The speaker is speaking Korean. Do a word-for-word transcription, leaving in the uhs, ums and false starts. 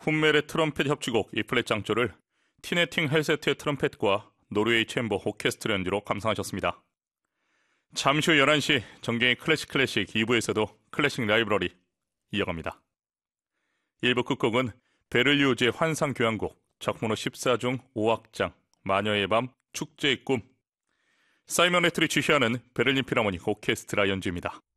훈멜의 트럼펫 협주곡 이 플랫 장조를 티네팅 헬세트의 트럼펫과 노르웨이 챔버 오케스트라 연주로 감상하셨습니다. 잠시 후 열한 시 정경의 클래식 클래식 이 부에서도 클래식 라이브러리 이어갑니다. 일 부 끝곡은 베를리오즈의 환상교향곡 작품으로 십사 중 오 악장 마녀의 밤 축제의 꿈, 사이먼 레틀이 주시하는 베를린 필하모닉 오케스트라 연주입니다.